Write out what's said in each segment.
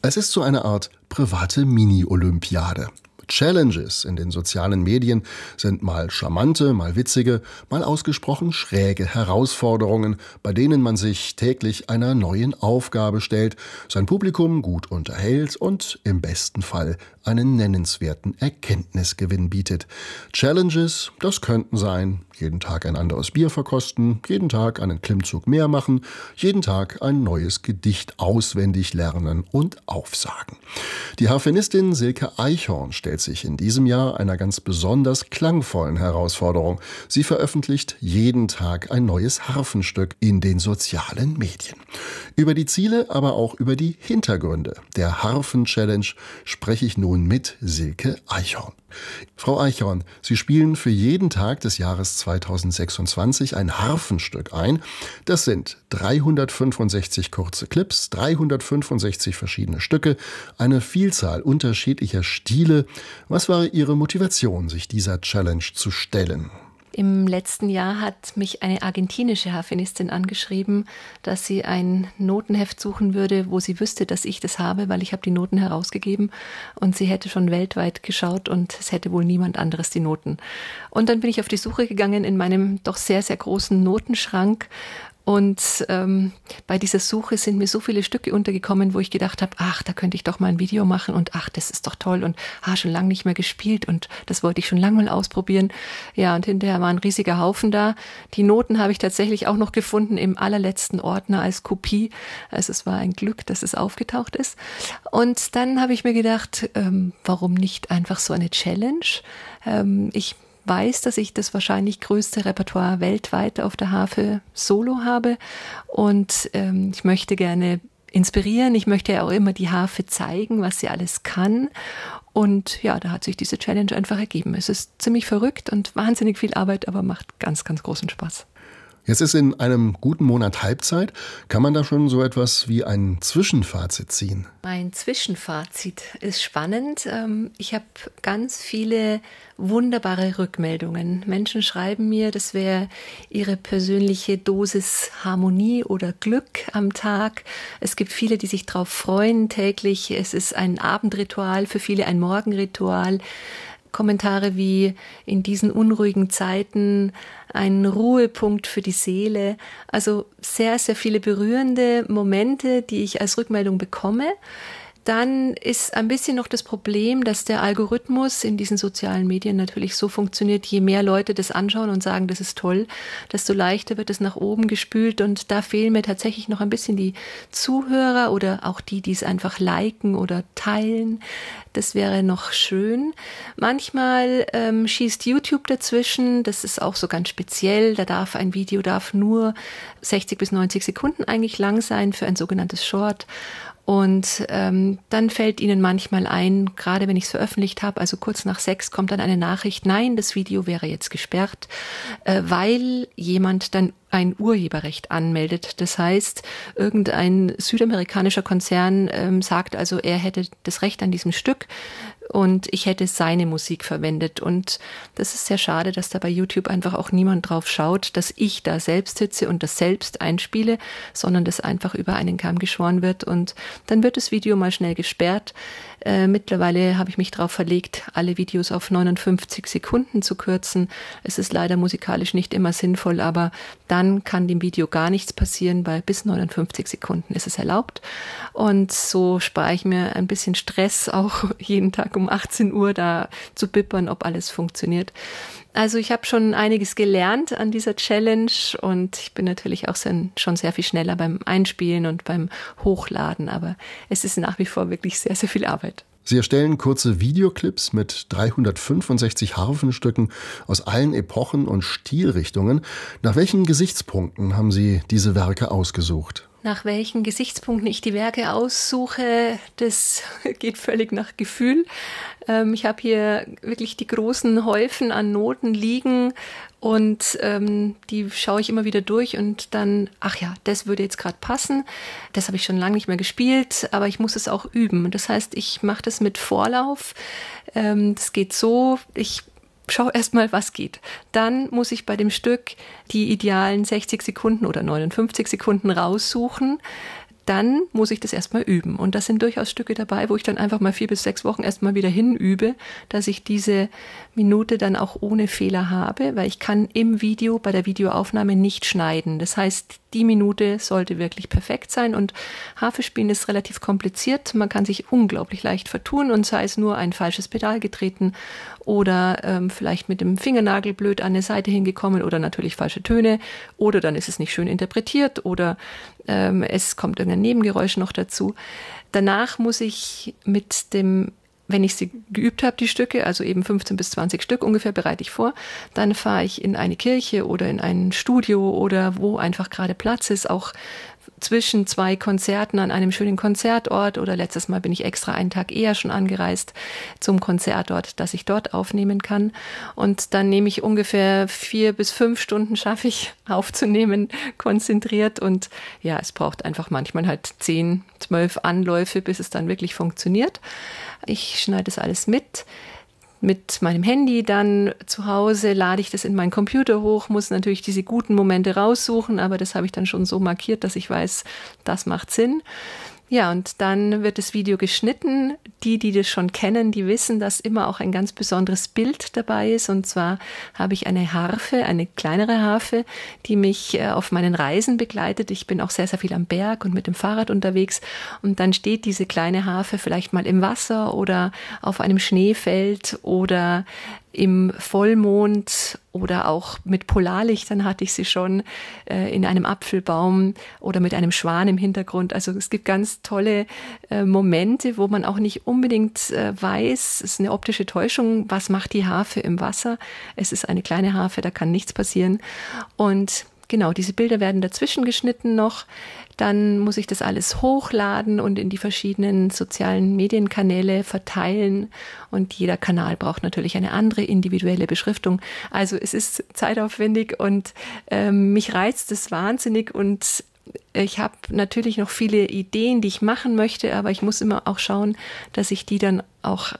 Es ist so eine Art private Mini-Olympiade. Challenges in den sozialen Medien sind mal charmante, mal witzige, mal ausgesprochen schräge Herausforderungen, bei denen man sich täglich einer neuen Aufgabe stellt, sein Publikum gut unterhält und im besten Fall einen nennenswerten Erkenntnisgewinn bietet. Challenges, das könnten sein: jeden Tag ein anderes Bier verkosten, jeden Tag einen Klimmzug mehr machen, jeden Tag ein neues Gedicht auswendig lernen und aufsagen. Die Harfenistin Silke Eichhorn stellt sich in diesem Jahr einer ganz besonders klangvollen Herausforderung. Sie veröffentlicht jeden Tag ein neues Harfenstück in den sozialen Medien. Über die Ziele, aber auch über die Hintergründe der Harfen-Challenge spreche ich nun mit Silke Eichhorn. Frau Eichhorn, Sie spielen für jeden Tag des Jahres 2026 ein Harfenstück ein. Das sind 365 kurze Clips, 365 verschiedene Stücke, eine Vielzahl unterschiedlicher Stile. Was war Ihre Motivation, sich dieser Challenge zu stellen? Im letzten Jahr hat mich eine argentinische Harfenistin angeschrieben, dass sie ein Notenheft suchen würde, wo sie wüsste, dass ich das habe, weil ich habe die Noten herausgegeben und sie hätte schon weltweit geschaut und es hätte wohl niemand anderes die Noten. Und dann bin ich auf die Suche gegangen in meinem doch sehr, sehr großen Notenschrank. Und bei dieser Suche sind mir so viele Stücke untergekommen, wo ich gedacht habe, ach, da könnte ich doch mal ein Video machen und ach, das ist doch toll und schon lange nicht mehr gespielt und das wollte ich schon lange mal ausprobieren. Ja, und hinterher war ein riesiger Haufen da. Die Noten habe ich tatsächlich auch noch gefunden im allerletzten Ordner als Kopie. Also es war ein Glück, dass es aufgetaucht ist. Und dann habe ich mir gedacht, warum nicht einfach so eine Challenge? Ich weiß, dass ich das wahrscheinlich größte Repertoire weltweit auf der Harfe solo habe und ich möchte gerne inspirieren. Ich möchte ja auch immer die Harfe zeigen, was sie alles kann. Und ja, da hat sich diese Challenge einfach ergeben. Es ist ziemlich verrückt und wahnsinnig viel Arbeit, aber macht ganz, ganz großen Spaß. Jetzt ist in einem guten Monat Halbzeit. Kann man da schon so etwas wie ein Zwischenfazit ziehen? Mein Zwischenfazit ist spannend. Ich habe ganz viele wunderbare Rückmeldungen. Menschen schreiben mir, das wäre ihre persönliche Dosis Harmonie oder Glück am Tag. Es gibt viele, die sich darauf freuen täglich. Es ist ein Abendritual, für viele ein Morgenritual. Kommentare wie in diesen unruhigen Zeiten ein Ruhepunkt für die Seele. Also sehr, sehr viele berührende Momente, die ich als Rückmeldung bekomme. Dann ist ein bisschen noch das Problem, dass der Algorithmus in diesen sozialen Medien natürlich so funktioniert, je mehr Leute das anschauen und sagen, das ist toll, desto leichter wird es nach oben gespült und da fehlen mir tatsächlich noch ein bisschen die Zuhörer oder auch die, die es einfach liken oder teilen. Das wäre noch schön. Manchmal schießt YouTube dazwischen, das ist auch so ganz speziell, ein Video darf nur 60 bis 90 Sekunden eigentlich lang sein für ein sogenanntes Short. Und dann fällt ihnen manchmal ein, gerade wenn ich es veröffentlicht habe, also kurz nach 6 kommt dann eine Nachricht, nein, das Video wäre jetzt gesperrt, weil jemand dann ein Urheberrecht anmeldet. Das heißt, irgendein südamerikanischer Konzern sagt also, er hätte das Recht an diesem Stück und ich hätte seine Musik verwendet. Und das ist sehr schade, dass da bei YouTube einfach auch niemand drauf schaut, dass ich da selbst sitze und das selbst einspiele, sondern das einfach über einen Kamm geschoren wird und dann wird das Video mal schnell gesperrt. Mittlerweile habe ich mich darauf verlegt, alle Videos auf 59 Sekunden zu kürzen. Es ist leider musikalisch nicht immer sinnvoll, aber dann kann dem Video gar nichts passieren, weil bis 59 Sekunden ist es erlaubt. Und so spare ich mir ein bisschen Stress, auch jeden Tag um 18 Uhr da zu bippern, ob alles funktioniert. Also ich habe schon einiges gelernt an dieser Challenge und ich bin natürlich auch schon sehr viel schneller beim Einspielen und beim Hochladen, aber es ist nach wie vor wirklich sehr, sehr viel Arbeit. Sie erstellen kurze Videoclips mit 365 Harfenstücken aus allen Epochen und Stilrichtungen. Nach welchen Gesichtspunkten haben Sie diese Werke ausgesucht? Nach welchen Gesichtspunkten ich die Werke aussuche, das geht völlig nach Gefühl. Ich habe hier wirklich die großen Häufen an Noten liegen und die schaue ich immer wieder durch und dann, ach ja, das würde jetzt gerade passen. Das habe ich schon lange nicht mehr gespielt, aber ich muss es auch üben. Das heißt, ich mache das mit Vorlauf. Das geht so, ich schau erst mal, was geht. Dann muss ich bei dem Stück die idealen 60 Sekunden oder 59 Sekunden raussuchen. dann muss ich das erstmal üben. Und das sind durchaus Stücke dabei, wo ich dann einfach mal 4 bis 6 Wochen erstmal wieder hinübe, dass ich diese Minute dann auch ohne Fehler habe, weil ich kann im Video, bei der Videoaufnahme nicht schneiden. Das heißt, die Minute sollte wirklich perfekt sein und Harfe spielen ist relativ kompliziert. Man kann sich unglaublich leicht vertun und sei es nur ein falsches Pedal getreten oder vielleicht mit dem Fingernagel blöd an eine Seite hingekommen oder natürlich falsche Töne oder dann ist es nicht schön interpretiert oder es kommt irgendein Nebengeräusch noch dazu. Danach muss ich wenn ich sie geübt habe, die Stücke, also eben 15 bis 20 Stück ungefähr, bereite ich vor, dann fahre ich in eine Kirche oder in ein Studio oder wo einfach gerade Platz ist, auch zwischen 2 Konzerten an einem schönen Konzertort oder letztes Mal bin ich extra einen Tag eher schon angereist zum Konzertort, dass ich dort aufnehmen kann. Und dann nehme ich ungefähr 4 bis 5 Stunden, schaffe ich aufzunehmen, konzentriert. Und ja, es braucht einfach manchmal halt 10, 12 Anläufe, bis es dann wirklich funktioniert. Ich schneide das alles mit meinem Handy dann zu Hause, lade ich das in meinen Computer hoch, muss natürlich diese guten Momente raussuchen, aber das habe ich dann schon so markiert, dass ich weiß, das macht Sinn. Ja, und dann wird das Video geschnitten. Die das schon kennen, die wissen, dass immer auch ein ganz besonderes Bild dabei ist. Und zwar habe ich eine Harfe, eine kleinere Harfe, die mich auf meinen Reisen begleitet. Ich bin auch sehr, sehr viel am Berg und mit dem Fahrrad unterwegs. Und dann steht diese kleine Harfe vielleicht mal im Wasser oder auf einem Schneefeld oder im Vollmond oder auch mit Polarlichtern hatte ich sie schon in einem Apfelbaum oder mit einem Schwan im Hintergrund. Also es gibt ganz tolle Momente, wo man auch nicht unbedingt weiß, es ist eine optische Täuschung, was macht die Harfe im Wasser. Es ist eine kleine Harfe, da kann nichts passieren. Und genau, diese Bilder werden dazwischen geschnitten noch. Dann muss ich das alles hochladen und in die verschiedenen sozialen Medienkanäle verteilen. Und jeder Kanal braucht natürlich eine andere individuelle Beschriftung. Also es ist zeitaufwendig und mich reizt es wahnsinnig. Und ich habe natürlich noch viele Ideen, die ich machen möchte, aber ich muss immer auch schauen, dass ich die dann auch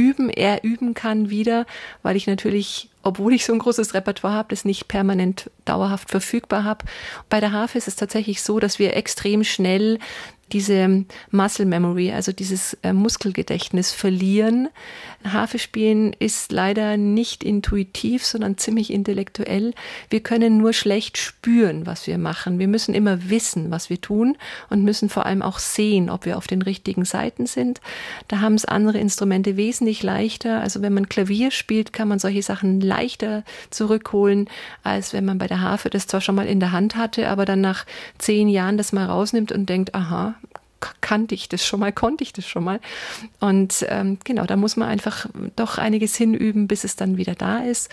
üben kann wieder, weil ich natürlich, obwohl ich so ein großes Repertoire habe, das nicht permanent dauerhaft verfügbar habe. Bei der Harfe ist es tatsächlich so, dass wir extrem schnell diese Muscle Memory, also dieses Muskelgedächtnis verlieren. Harfe spielen ist leider nicht intuitiv, sondern ziemlich intellektuell. Wir können nur schlecht spüren, was wir machen. Wir müssen immer wissen, was wir tun und müssen vor allem auch sehen, ob wir auf den richtigen Seiten sind. Da haben es andere Instrumente wesentlich leichter. Also wenn man Klavier spielt, kann man solche Sachen leichter zurückholen, als wenn man bei der Harfe das zwar schon mal in der Hand hatte, aber dann nach 10 Jahren das mal rausnimmt und denkt, aha, konnte ich das schon mal. Und genau, da muss man einfach doch einiges hinüben, bis es dann wieder da ist.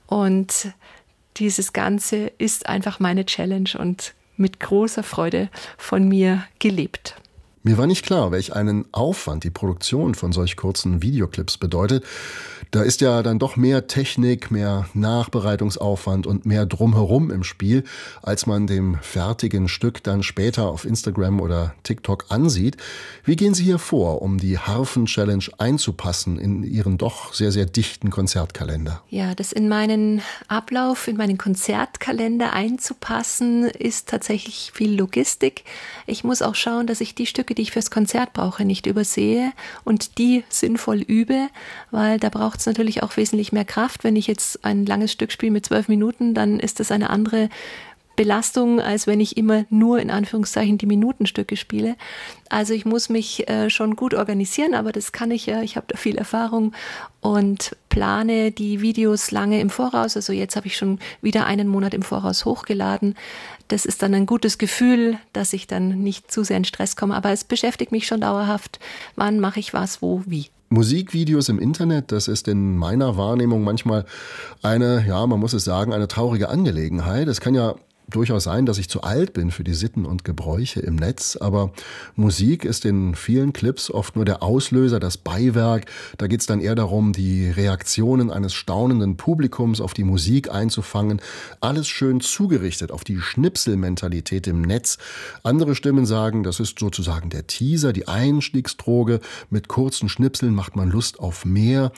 Und dieses Ganze ist einfach meine Challenge und mit großer Freude von mir gelebt. Mir war nicht klar, welch einen Aufwand die Produktion von solch kurzen Videoclips bedeutet. Da ist ja dann doch mehr Technik, mehr Nachbereitungsaufwand und mehr Drumherum im Spiel, als man dem fertigen Stück dann später auf Instagram oder TikTok ansieht. Wie gehen Sie hier vor, um die Harfen-Challenge einzupassen in Ihren doch sehr, sehr dichten Konzertkalender? Ja, das in meinen Ablauf, in meinen Konzertkalender einzupassen, ist tatsächlich viel Logistik. Ich muss auch schauen, dass ich die Stücke, die ich fürs Konzert brauche, nicht übersehe und die sinnvoll übe, weil da braucht es natürlich auch wesentlich mehr Kraft. Wenn ich jetzt ein langes Stück spiele mit 12 Minuten, dann ist das eine andere Belastung, als wenn ich immer nur in Anführungszeichen die Minutenstücke spiele. Also ich muss mich schon gut organisieren, aber das kann ich ja. Ich habe da viel Erfahrung und plane die Videos lange im Voraus. Also jetzt habe ich schon wieder einen Monat im Voraus hochgeladen. Das ist dann ein gutes Gefühl, dass ich dann nicht zu sehr in Stress komme. Aber es beschäftigt mich schon dauerhaft. Wann mache ich was, wo, wie? Musikvideos im Internet, das ist in meiner Wahrnehmung manchmal eine, ja, man muss es sagen, eine traurige Angelegenheit. Es kann ja durchaus sein, dass ich zu alt bin für die Sitten und Gebräuche im Netz, aber Musik ist in vielen Clips oft nur der Auslöser, das Beiwerk. Da geht es dann eher darum, die Reaktionen eines staunenden Publikums auf die Musik einzufangen. Alles schön zugerichtet auf die Schnipselmentalität im Netz. Andere Stimmen sagen, das ist sozusagen der Teaser, die Einstiegsdroge. Mit kurzen Schnipseln macht man Lust auf mehr.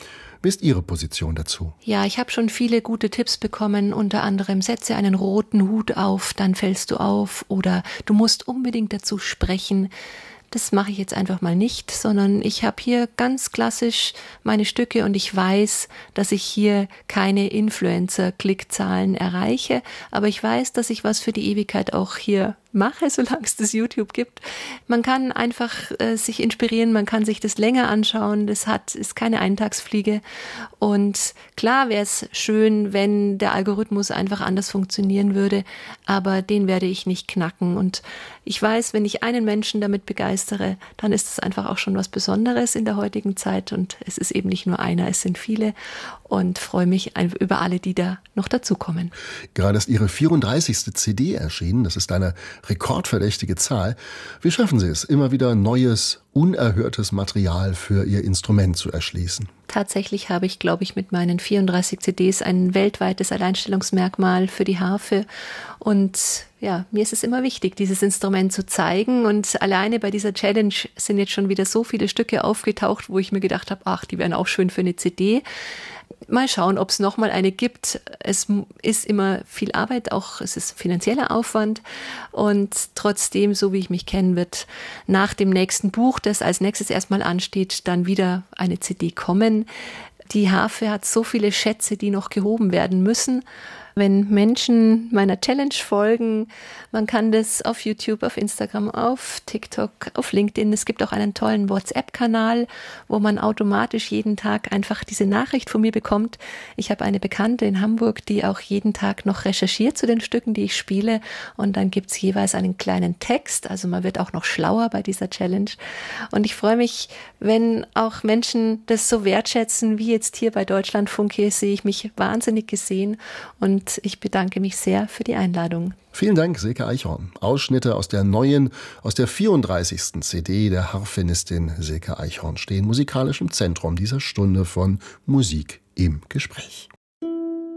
Wie ist Ihre Position dazu? Ja, ich habe schon viele gute Tipps bekommen, unter anderem setze einen roten Hut auf, dann fällst du auf, oder du musst unbedingt dazu sprechen. Das mache ich jetzt einfach mal nicht, sondern ich habe hier ganz klassisch meine Stücke und ich weiß, dass ich hier keine Influencer-Klickzahlen erreiche, aber ich weiß, dass ich was für die Ewigkeit auch hier mache, solange es das YouTube gibt. Man kann einfach sich inspirieren, man kann sich das länger anschauen, ist keine Eintagsfliege. Und klar wäre es schön, wenn der Algorithmus einfach anders funktionieren würde, aber den werde ich nicht knacken. Und ich weiß, wenn ich einen Menschen damit begeistere, dann ist es einfach auch schon was Besonderes in der heutigen Zeit. Und es ist eben nicht nur einer, es sind viele. Und freue mich über alle, die da noch dazukommen. Gerade ist Ihre 34. CD erschienen. Das ist eine rekordverdächtige Zahl. Wie schaffen Sie es, immer wieder neues, unerhörtes Material für Ihr Instrument zu erschließen? Tatsächlich habe ich, glaube ich, mit meinen 34 CDs ein weltweites Alleinstellungsmerkmal für die Harfe. Und ja, mir ist es immer wichtig, dieses Instrument zu zeigen. Und alleine bei dieser Challenge sind jetzt schon wieder so viele Stücke aufgetaucht, wo ich mir gedacht habe, ach, die wären auch schön für eine CD. Mal schauen, ob es nochmal eine gibt. Es ist immer viel Arbeit, auch es ist finanzieller Aufwand. Und trotzdem, so wie ich mich kenne, wird nach dem nächsten Buch, das als nächstes erstmal ansteht, dann wieder eine CD kommen. Die Harfe hat so viele Schätze, die noch gehoben werden müssen. Wenn Menschen meiner Challenge folgen, man kann das auf YouTube, auf Instagram, auf TikTok, auf LinkedIn. Es gibt auch einen tollen WhatsApp-Kanal, wo man automatisch jeden Tag einfach diese Nachricht von mir bekommt. Ich habe eine Bekannte in Hamburg, die auch jeden Tag noch recherchiert zu den Stücken, die ich spiele. Und dann gibt es jeweils einen kleinen Text. Also man wird auch noch schlauer bei dieser Challenge. Und ich freue mich, wenn auch Menschen das so wertschätzen, wie jetzt hier bei Deutschlandfunk. Hier sehe ich mich wahnsinnig gesehen und ich bedanke mich sehr für die Einladung. Vielen Dank, Silke Eichhorn. Ausschnitte aus der 34. CD der Harfenistin Silke Eichhorn stehen musikalisch im Zentrum dieser Stunde von Musik im Gespräch.